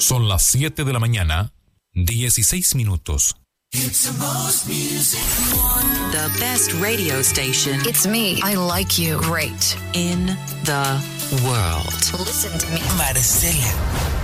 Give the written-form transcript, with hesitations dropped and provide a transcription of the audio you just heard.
Son las 7 de la mañana, 16 minutos. It's the most music. The best radio station. It's me. I like you. Great. In the world. Listen to me. Marcela.